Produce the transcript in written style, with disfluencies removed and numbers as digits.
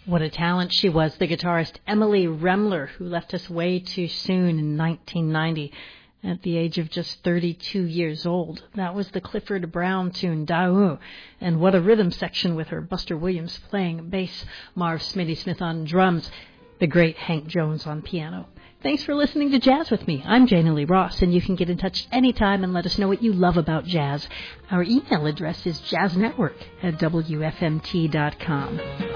What a talent she was, the guitarist Emily Remler, who left us way too soon in 1990 at the age of just 32 years old. That was the Clifford Brown tune, Daou, and what a rhythm section with her. Buster Williams playing bass, Marv Smitty Smith on drums, the great Hank Jones on piano. Thanks for listening to Jazz with me. I'm Jana Lee Ross, and you can get in touch anytime and let us know what you love about jazz. Our email address is jazznetwork@wfmt.com.